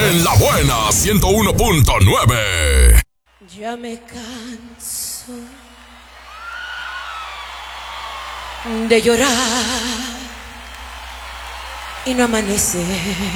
En la buena 101.9. Ya me canso de llorar y no amanece.